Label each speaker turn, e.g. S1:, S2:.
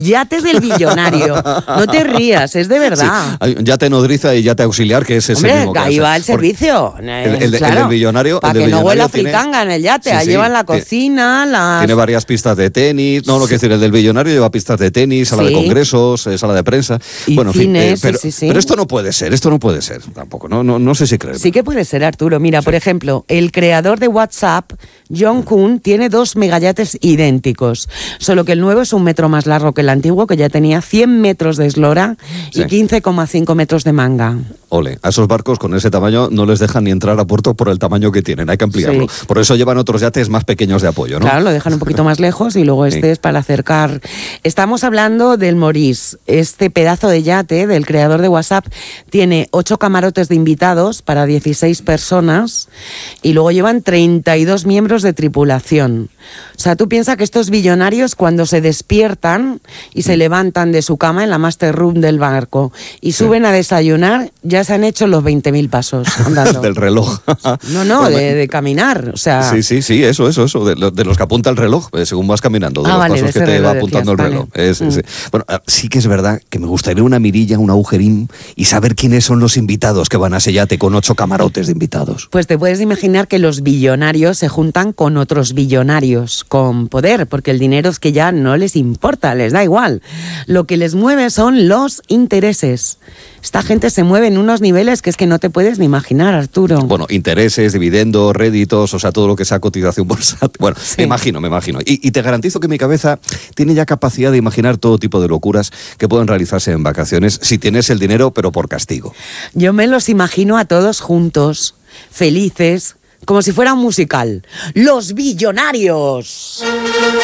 S1: Yate del billonario. No te rías, es de verdad.
S2: Sí, yate nodriza y yate auxiliar, que es ese
S1: Hombre,
S2: mismo.
S1: ahí va el servicio.
S2: El
S1: Claro,
S2: del billonario.
S1: para que no huela fritanga en el yate. Ahí llevan la cocina,
S2: Tiene varias pistas de tenis. No, lo que decir, el del billonario lleva pistas de tenis, sala de congresos, sala de prensa.
S1: Y
S2: bueno,
S1: cines,
S2: en fin. Pero esto no puede ser tampoco. No sé si creer.
S1: Sí que puede ser, Arturo. Mira, por ejemplo, el creador de WhatsApp, John Kuhn, tiene 2 megayates idénticos. Solo que el nuevo es 1 metro más largo que el antiguo, que ya tenía 100 metros de eslora y 15,5 metros de manga.
S2: Ole, a esos barcos con ese tamaño no les dejan ni entrar a puerto por el tamaño que tienen, hay que ampliarlo. Sí. Por eso llevan otros yates más pequeños de apoyo, ¿no?
S1: Claro, lo dejan un poquito más lejos y luego este es para acercar. Estamos hablando del Maurice. Este pedazo de yate del creador de WhatsApp tiene 8 camarotes de invitados para 16 personas y luego llevan 32 miembros de tripulación. O sea, tú piensas que estos billonarios cuando se despiertan y se levantan de su cama en la master room del barco y suben a desayunar, ya se han hecho los 20.000 pasos andando.
S2: Del reloj.
S1: No, de caminar, o sea...
S2: Sí, eso, de los que apunta el reloj, según vas caminando, de los pasos que te va apuntando el reloj. Sí. Bueno, sí que es verdad que me gustaría una mirilla, un agujerín y saber quiénes son los invitados que van a ese yate con 8 camarotes de invitados.
S1: Pues te puedes imaginar que los billonarios se juntan con otros billonarios, con poder, porque el dinero es que ya no les importa, les da igual. Lo que les mueve son los intereses. Esta gente se mueve en unos niveles que es que no te puedes ni imaginar, Arturo.
S2: Bueno, intereses, dividendos, réditos, o sea, todo lo que sea cotización bursátil. Bueno, sí. me imagino. Y te garantizo que mi cabeza tiene ya capacidad de imaginar todo tipo de locuras que pueden realizarse en vacaciones si tienes el dinero, pero por castigo.
S1: Yo me los imagino a todos juntos, felices, como si fuera un musical. ¡Los billonarios!